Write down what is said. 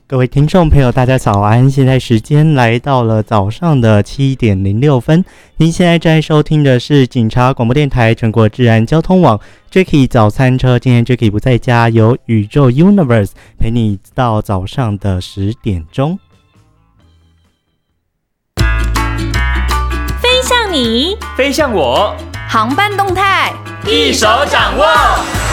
各位听众朋友，大家早安！现在时间来到了早上的7点06分。您现在在收听的是警察广播电台全国治安交通网 Jacky 早餐车。今天 Jacky 不在家，由宇宙 Universe 陪你到早上的10点钟。 飞向你， 飞向我， 航班动态一手掌握。